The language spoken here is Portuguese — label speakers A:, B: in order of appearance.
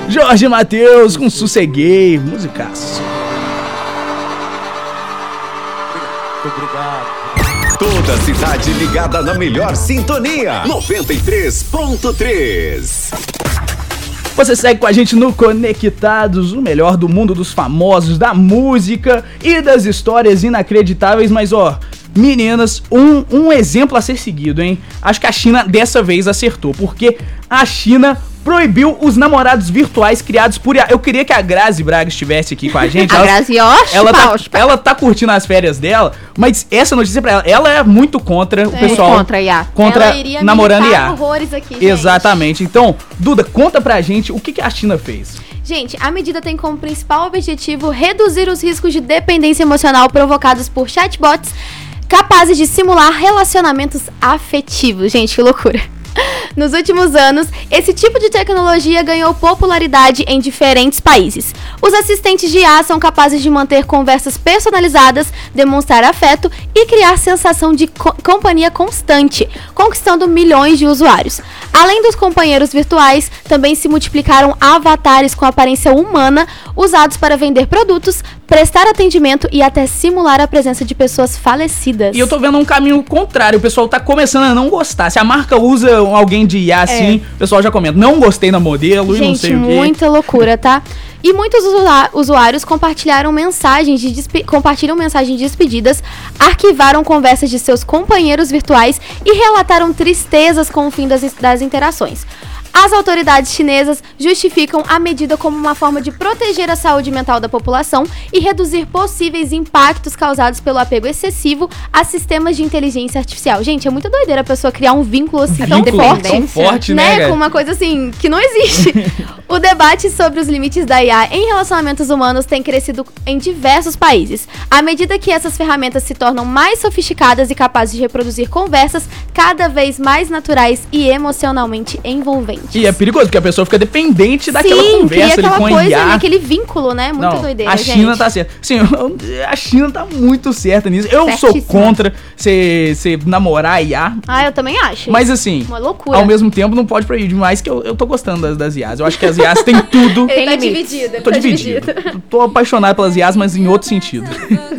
A: Jorge Mateus com Sosseguei, musicaço.
B: Obrigado.
C: Toda a cidade ligada na melhor sintonia. 93.3.
A: Você segue com a gente no Conectados, o melhor do mundo dos famosos, da música e das histórias inacreditáveis. Mas meninas, um exemplo a ser seguido, hein? Acho que a China dessa vez acertou, porque a China proibiu os namorados virtuais criados por IA. Eu queria que a Grazi Braga estivesse aqui com a gente. Ela tá curtindo as férias dela, mas essa notícia pra ela é muito contra o pessoal.
D: Contra IA.
A: Contra namorando IA.
D: Horrores aqui, gente.
A: Exatamente. Então, Duda, conta pra gente o que a China fez.
D: Gente, a medida tem como principal objetivo reduzir os riscos de dependência emocional provocados por chatbots capazes de simular relacionamentos afetivos. Gente, que loucura. Nos últimos anos, esse tipo de tecnologia ganhou popularidade em diferentes países. Os assistentes de IA são capazes de manter conversas personalizadas, demonstrar afeto e criar sensação de companhia constante, conquistando milhões de usuários. Além dos companheiros virtuais, também se multiplicaram avatares com aparência humana, usados para vender produtos, prestar atendimento e até simular a presença de pessoas falecidas.
A: E eu tô vendo um caminho contrário, o pessoal tá começando a não gostar. Se a marca usa alguém de IA assim, o pessoal já comenta, não gostei na modelo,
D: gente,
A: e não sei o quê.
D: Muita loucura, tá? E muitos usuários compartilham mensagens de despedidas, arquivaram conversas de seus companheiros virtuais e relataram tristezas com o fim das interações. As autoridades chinesas justificam a medida como uma forma de proteger a saúde mental da população e reduzir possíveis impactos causados pelo apego excessivo a sistemas de inteligência artificial. Gente, é muito doideira a pessoa criar um vínculo assim tão forte, né? Com uma coisa assim que não existe. O debate sobre os limites da IA em relacionamentos humanos tem crescido em diversos países. À medida que essas ferramentas se tornam mais sofisticadas e capazes de reproduzir conversas cada vez mais naturais e emocionalmente envolventes.
A: E é perigoso, porque a pessoa fica dependente daquela conversa ali com a IA.
D: Né, aquele vínculo, né? Muito doideira,
A: a China tá certa. Sim, a China tá muito certa nisso. Eu sou contra você namorar a IA.
D: Ah, eu também acho.
A: Mas assim,
D: uma loucura.
A: Ao mesmo tempo não pode proibir demais, que eu tô gostando das IAs. Eu acho que as IAs têm tudo.
D: Ele tá dividido.
A: Tô dividido. Tô apaixonado pelas IAs, mas em outro sentido.